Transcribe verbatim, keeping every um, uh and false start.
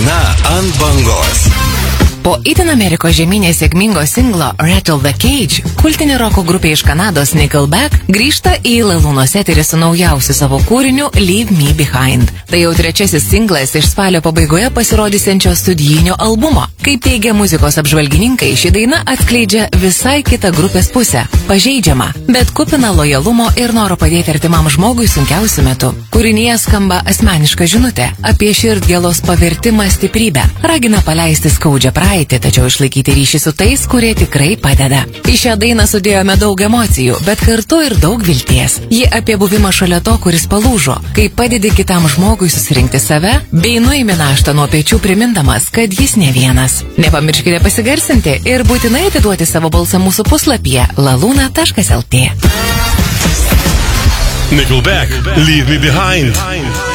daina ant bangos. Po itin Amerikos žemynė sėkmingo singlo Rattle the Cage, kultinė roko grupė iš Kanados Nickelback grįžta į Lalūnos eterį su naujausiu savo kūriniu Leave Me Behind. Tai jau trečiasis singlas iš spalio pabaigoje pasirodysiančio studijinio albumo. Kaip teigia muzikos apžvalgininkai, ši daina atskleidžia visai kitą grupės pusę – pažeidžiamą, bet kupina lojalumo ir noro padėti artimam žmogui sunkiausiu metu. Kūrinyje skamba asmeniška žinutė apie širdgėlos pavertimą stiprybę. Ragina paleisti skaudžią praeitį. Tačiau išlaikyti ryšį su tais, kurie tikrai padeda. Į šią dainą sudėjome daug emocijų, bet kartu ir daug vilties. Ji apie buvimą šalia to, kuris palūžo, kaip padedi kitam žmogui susirinkti save, bei nuimi naštą nuo pečių primindamas, kad jis ne vienas. Nepamirškite pasigarsinti ir būtinai atiduoti savo balsą mūsų puslapyje laluna taškas lt. Nickelback, Leave Me Behind.